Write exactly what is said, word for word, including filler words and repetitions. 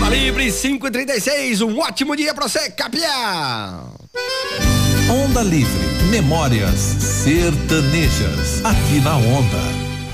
Livre cinco e trinta e seis, um ótimo dia pra você, campeão. Onda Livre, memórias sertanejas, aqui na Onda.